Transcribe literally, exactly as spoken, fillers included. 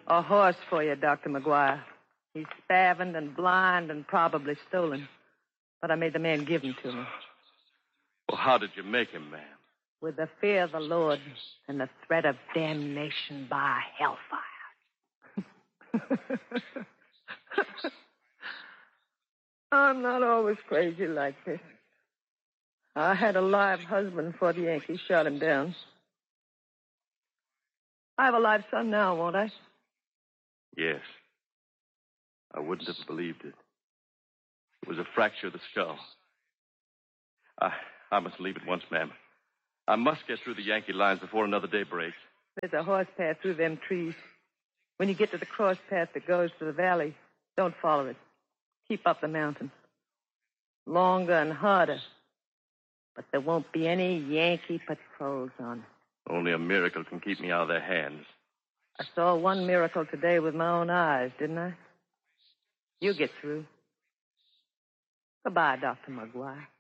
A horse for you, Doctor McGuire. He's spavined and blind and probably stolen. But I made the man give him to me. Well, how did you make him, ma'am? With the fear of the Lord and the threat of damnation by hellfire. I'm not always crazy like this. I had a live husband before the Yankees shot him down. I have a live son now, won't I? Yes. I wouldn't have believed it. It was a fracture of the skull. I, I must leave at once, ma'am. I must get through the Yankee lines before another day breaks. There's a horse path through them trees. When you get to the cross path that goes to the valley, don't follow it. Keep up the mountain. Longer and harder. But there won't be any Yankee patrols on. Only a miracle can keep me out of their hands. I saw one miracle today with my own eyes, didn't I? You get through. Goodbye, Doctor McGuire.